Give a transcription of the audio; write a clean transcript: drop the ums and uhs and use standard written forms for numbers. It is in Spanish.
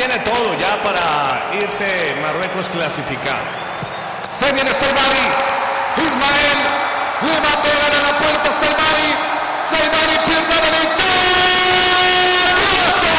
tiene todo ya para irse Marruecos clasificado. Se viene Saibari. Ismael le va a pegar a la puerta. Saibari. Saibari, pierna derecha.